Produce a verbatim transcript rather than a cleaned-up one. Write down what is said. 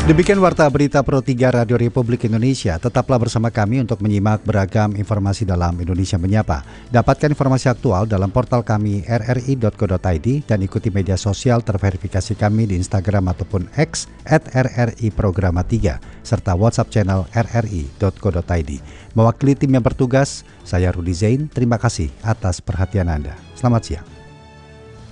Demikian Warta Berita Pro tiga Radio Republik Indonesia. Tetaplah bersama kami untuk menyimak beragam informasi dalam Indonesia Menyapa. Dapatkan informasi aktual dalam portal kami r r i dot co dot i d dan ikuti media sosial terverifikasi kami di Instagram ataupun X at r r i programa tiga serta WhatsApp channel r r i dot co dot i d. Mewakili tim yang bertugas, saya Rudi Zain. Terima kasih atas perhatian Anda. Selamat siang.